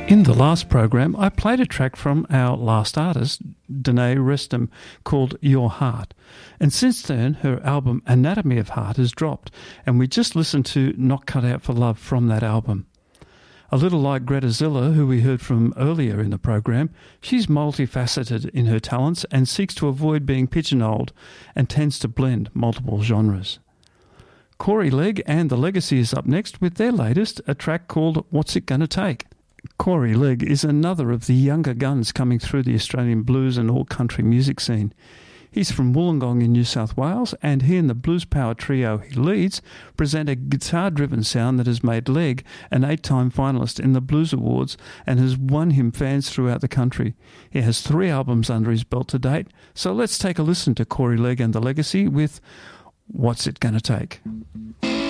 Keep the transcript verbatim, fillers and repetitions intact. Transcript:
In the last program, I played a track from our last artist, Danae Reston, called Your Heart. And since then, her album Anatomy of Heart has dropped, and we just listened to Not Cut Out for Love from that album. A little like Greta Zilla, who we heard from earlier in the program, she's multifaceted in her talents and seeks to avoid being pigeonholed and tends to blend multiple genres. Corey Legg and The Legacy is up next with their latest, a track called What's It Gonna Take? Corey Legg is another of the younger guns coming through the Australian blues and all-country music scene. He's from Wollongong in New South Wales, and he and the Blues Power trio he leads present a guitar-driven sound that has made Legg an eight-time finalist in the Blues Awards and has won him fans throughout the country. He has three albums under his belt to date, so let's take a listen to Corey Legg and The Legacy with What's It Gonna Take?